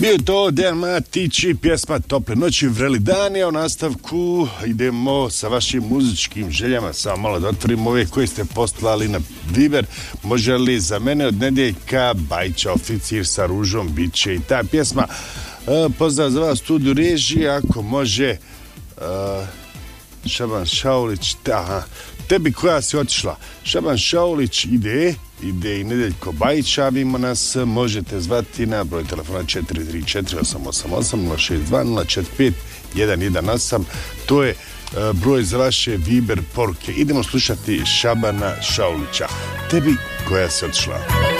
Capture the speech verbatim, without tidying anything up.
Bio je to Dejan Matić i pjesma Tople noći, vreli dani, a u nastavku idemo sa vašim muzičkim željama. Samo malo da otvorimo ove koje ste poslali na Viber. Može li za mene od nedjeljka Bajća oficir sa ružom, bit će i ta pjesma. E, pozdrav za vas studiju režije, ako može e, Šaban Šaulić, aha, tebi koja si otišla. Šaban Šaulić ide, ide i Nedeljko Bajić, javimo nas, možete zvati na broj telefona četiri tri četiri osam osam osam nula šest dva nula četiri pet jedan jedan osam, to je uh, broj za vaše Viber poruke. Idemo slušati Šabana Šaulića, tebi koja si otišla.